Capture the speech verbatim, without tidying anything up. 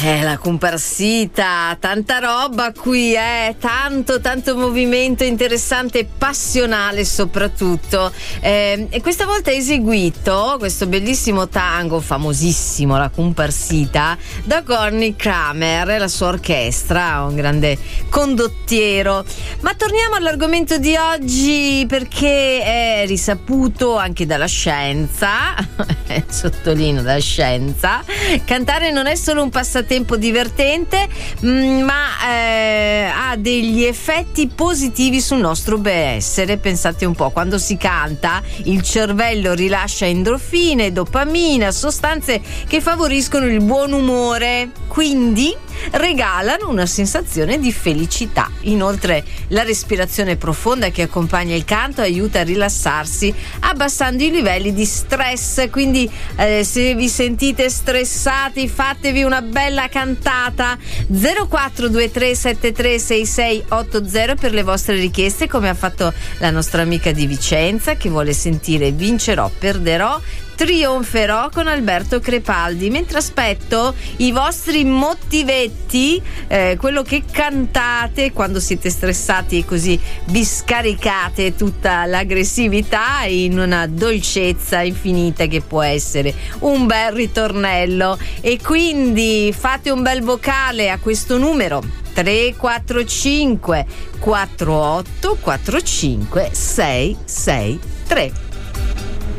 Eh, la comparsita, tanta roba qui, eh, tanto, tanto movimento interessante e passionale soprattutto. Eh, e questa volta è eseguito questo bellissimo tango, famosissimo, la comparsita, da Gorny Kramer e la sua orchestra, un grande condottiero. Ma torniamo all'argomento di oggi, perché è risaputo anche dalla scienza, sottolineo dalla scienza, cantare non è solo un passatempo tempo divertente, ma eh, ha degli effetti positivi sul nostro benessere. Pensate un po', quando si canta il cervello rilascia endorfine, dopamina, sostanze che favoriscono il buon umore, quindi regalano una sensazione di felicità. Inoltre la respirazione profonda che accompagna il canto aiuta a rilassarsi abbassando i livelli di stress, quindi eh, se vi sentite stressati fatevi una bella cantata. Zero quattro due tre sette tre sei sei otto zero per le vostre richieste, come ha fatto la nostra amica di Vicenza che vuole sentire Vincerò, perderò, trionferò con Alberto Crepaldi. Mentre aspetto i vostri motivetti, eh, quello che cantate quando siete stressati e così vi scaricate tutta l'aggressività in una dolcezza infinita che può essere un bel ritornello. E quindi fate un bel vocale a questo numero tre quattro cinque quattro otto quattro cinque sei sei tre.